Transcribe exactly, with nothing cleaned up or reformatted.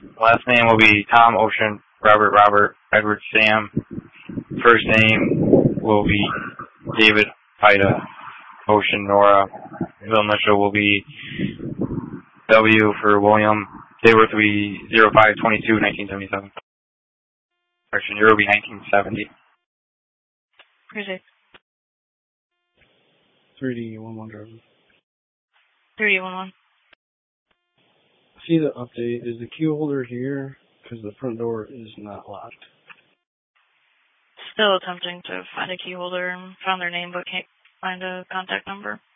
Last name will be Tom, Ocean, Robert, Robert, Edward, Sam. First name will be David, Ida, Ocean, Nora. Middle initial will be W for William. Date of birth will be zero five twenty-two nineteen seventy-seven. Correction, year will be nineteen seventy. Appreciate three D one one driver. three D one one. See the update. Is the key holder here? Because the front door is not locked. Still attempting to find a key holder and found their name but can't find a contact number.